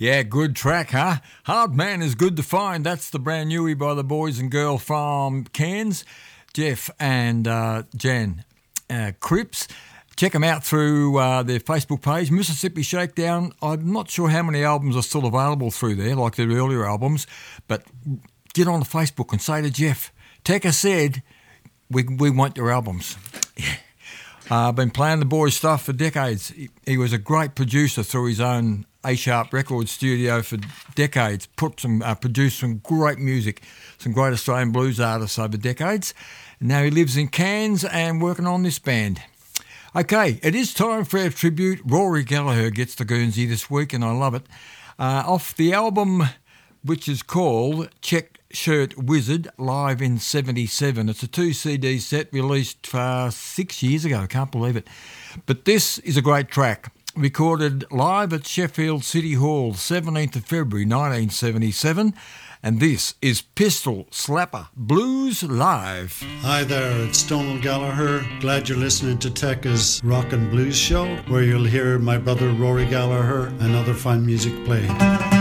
Yeah, good track, huh? Hard Man is good to find. That's the brand newie by the boys and girl from Cairns, Jeff and Jan Cripps. Check them out through their Facebook page, Mississippi Shakedown. I'm not sure how many albums are still available through there, like their earlier albums, but get on the Facebook and say to Jeff, Tekka said, we want your albums. I've been playing the boys' stuff for decades. He was a great producer through his own A-Sharp Records studio for decades, produced some great music, some great Australian blues artists over decades. And now he lives in Cairns and working on this band. Okay, it is time for our tribute. Rory Gallagher gets the Guernsey this week, and I love it. Off the album, which is called Check Shirt Wizard, live in 77. It's a 2 CD set released 6 years ago. Can't believe it. But this is a great track. Recorded live at Sheffield City Hall, 17th of February 1977. And this is Pistol Slapper Blues Live. Hi there, it's Donald Gallagher. Glad you're listening to Tekka's Rock and Blues Show, where you'll hear my brother Rory Gallagher and other fine music played.